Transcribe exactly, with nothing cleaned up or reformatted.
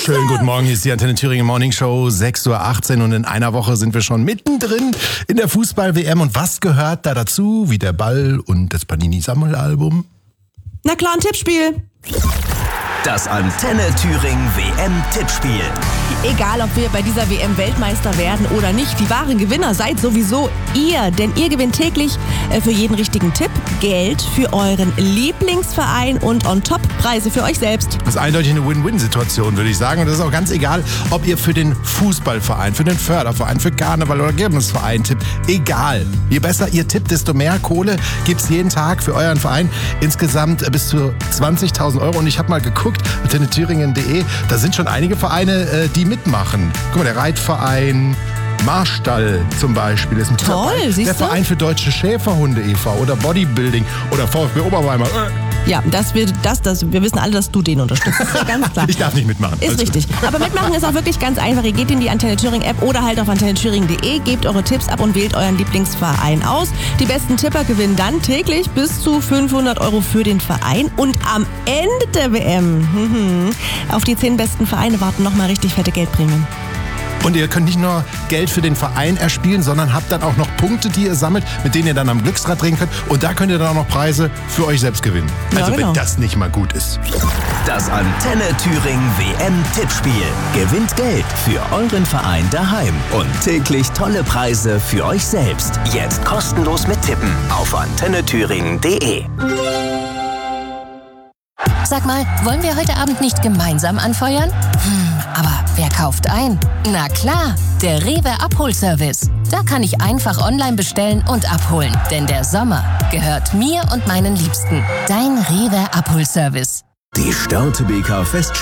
Schönen guten Morgen, hier ist die Antenne Thüringen Morning Show, sechs Uhr achtzehn und in einer Woche sind wir schon mittendrin in der Fußball-W M. Und was gehört da dazu, wie der Ball und das Panini-Sammelalbum? Na klar, ein Tippspiel. Das Antenne Thüringen W M-Tippspiel. Egal, ob wir bei dieser W M Weltmeister werden oder nicht, die wahren Gewinner seid sowieso ihr. Denn ihr gewinnt täglich äh, für jeden richtigen Tipp Geld für euren Lieblingsverein und on top Preise für euch selbst. Das ist eindeutig eine Win-Win-Situation, würde ich sagen. Und das ist auch ganz egal, ob ihr für den Fußballverein, für den Förderverein, für Karneval oder Kirmesverein tippt. Egal. Je besser ihr tippt, desto mehr Kohle gibt's jeden Tag für euren Verein. Insgesamt bis zu zwanzigtausend Euro. Und ich habe mal geguckt, antenne thüringen punkt de, da sind schon einige Vereine, die mitmachen. Guck mal, der Reitverein Marstall zum Beispiel ist ein Toll, Verein. siehst Der du? Verein für Deutsche Schäferhunde e V oder Bodybuilding oder VfB Oberweimar. Ja, das wird, das, das, wir wissen alle, dass du den unterstützt. Das ist ja ganz klar. Ich darf nicht mitmachen. Ist Alles richtig. gut. Aber mitmachen ist auch wirklich ganz einfach. Ihr geht in die Antenne Thüringen App oder halt auf antenne thüringen punkt de, gebt eure Tipps ab und wählt euren Lieblingsverein aus. Die besten Tipper gewinnen dann täglich bis zu fünfhundert Euro für den Verein. Und am Ende der W M mhm, auf die zehn besten Vereine warten nochmal richtig fette Geldprämien. Und ihr könnt nicht nur Geld für den Verein erspielen, sondern habt dann auch noch Punkte, die ihr sammelt, mit denen ihr dann am Glücksrad drehen könnt. Und da könnt ihr dann auch noch Preise für euch selbst gewinnen. Ja, Also genau. wenn das nicht mal gut ist. Das Antenne Thüringen W M-Tippspiel. Gewinnt Geld für euren Verein daheim. Und täglich tolle Preise für euch selbst. Jetzt kostenlos mit Tippen auf antenne thüringen punkt de. Sag mal, wollen wir heute Abend nicht gemeinsam anfeuern? Hm, aber wer kauft ein? Na klar, der Rewe Abholservice. Da kann ich einfach online bestellen und abholen. Denn der Sommer gehört mir und meinen Liebsten. Dein Rewe Abholservice. Die Störtebeker Fest